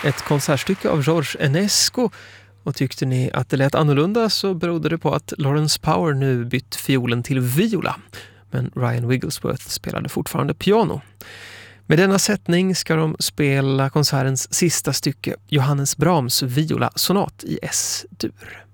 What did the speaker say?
ett konsertstycke av George Enesco, och tyckte ni att det lät annorlunda så berodde det på att Lawrence Power nu bytt fiolen till viola, men Ryan Wigglesworth spelade fortfarande piano. Med denna sättning ska de spela konsertens sista stycke, Johannes Brahms viola sonat i S-dur.